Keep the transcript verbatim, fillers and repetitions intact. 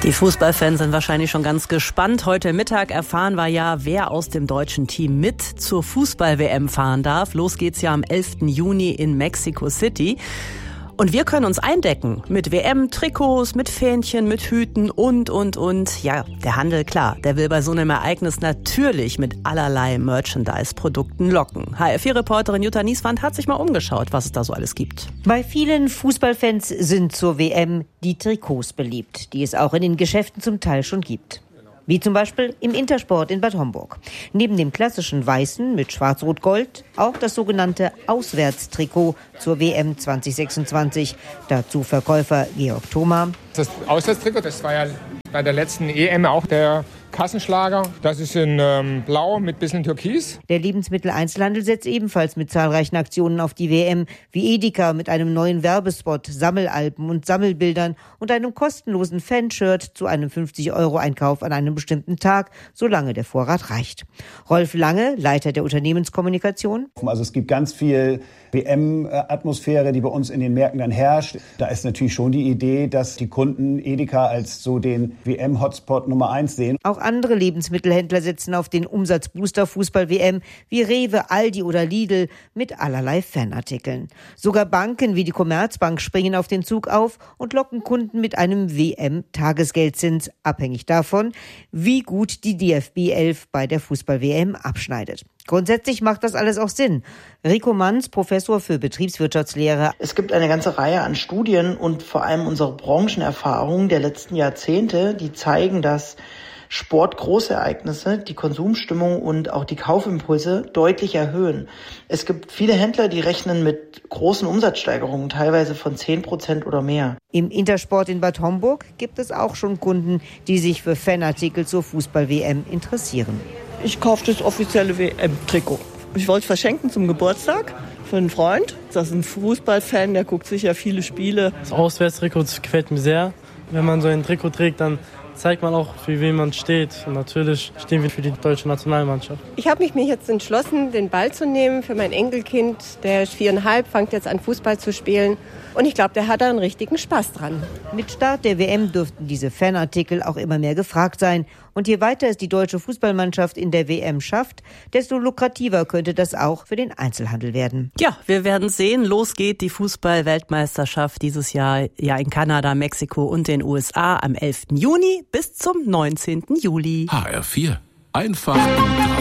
Die Fußballfans sind wahrscheinlich schon ganz gespannt. Heute Mittag erfahren wir ja, wer aus dem deutschen Team mit zur Fußball-W M fahren darf. Los geht's ja am elften Juni in Mexico City. Und wir können uns eindecken mit W M-Trikots, mit Fähnchen, mit Hüten und, und, und. Ja, der Handel, klar, der will bei so einem Ereignis natürlich mit allerlei Merchandise-Produkten locken. H R vier Reporterin Jutta Nieswand hat sich mal umgeschaut, was es da so alles gibt. Bei vielen Fußballfans sind zur W M die Trikots beliebt, die es auch in den Geschäften zum Teil schon gibt. Wie zum Beispiel im Intersport in Bad Homburg. Neben dem klassischen Weißen mit Schwarz-Rot-Gold auch das sogenannte Auswärtstrikot zur W M zwanzig sechsundzwanzig. Dazu Verkäufer Georg Thoma. Das Auswärtstrikot, das war ja bei der letzten E M auch der Kassenschlager. Das ist in ähm, Blau mit bisschen Türkis. Der Lebensmitteleinzelhandel setzt ebenfalls mit zahlreichen Aktionen auf die W M, wie Edeka mit einem neuen Werbespot, Sammelalben und Sammelbildern und einem kostenlosen Fanshirt zu einem fünfzig Euro Einkauf an einem bestimmten Tag, solange der Vorrat reicht. Rolf Lange, Leiter der Unternehmenskommunikation. Also es gibt ganz viel W M-Atmosphäre, die bei uns in den Märkten dann herrscht. Da ist natürlich schon die Idee, dass die Kunden Edeka als so den W M-Hotspot Nummer eins sehen. Auch andere Lebensmittelhändler setzen auf den Umsatzbooster Fußball-W M wie Rewe, Aldi oder Lidl mit allerlei Fanartikeln. Sogar Banken wie die Commerzbank springen auf den Zug auf und locken Kunden mit einem W M-Tagesgeldzins, abhängig davon, wie gut die D F B elf bei der Fußball-W M abschneidet. Grundsätzlich macht das alles auch Sinn. Rico Manns, Professor für Betriebswirtschaftslehre. Es gibt eine ganze Reihe an Studien und vor allem unsere Branchenerfahrungen der letzten Jahrzehnte, die zeigen, dass Sportgroßereignisse die Konsumstimmung und auch die Kaufimpulse deutlich erhöhen. Es gibt viele Händler, die rechnen mit großen Umsatzsteigerungen, teilweise von zehn Prozent oder mehr. Im Intersport in Bad Homburg gibt es auch schon Kunden, die sich für Fanartikel zur Fußball-W M interessieren. Ich kaufe das offizielle W M-Trikot. Ich wollte es verschenken zum Geburtstag für einen Freund. Das ist ein Fußballfan, der guckt sicher viele Spiele. Das Auswärtstrikot gefällt mir sehr. Wenn man so ein Trikot trägt, dann zeigt man auch, für wen man steht. Und natürlich stehen wir für die deutsche Nationalmannschaft. Ich habe mich jetzt entschlossen, den Ball zu nehmen für mein Enkelkind. Der ist viereinhalb, fängt jetzt an Fußball zu spielen. Und ich glaube, der hat da einen richtigen Spaß dran. Mit Start der W M dürften diese Fanartikel auch immer mehr gefragt sein. Und je weiter es die deutsche Fußballmannschaft in der W M schafft, desto lukrativer könnte das auch für den Einzelhandel werden. Ja, wir werden sehen. Los geht die Fußball-Weltmeisterschaft dieses Jahr ja in Kanada, Mexiko und den U S A am elften Juni bis zum neunzehnten Juli. H R vier. Einfach und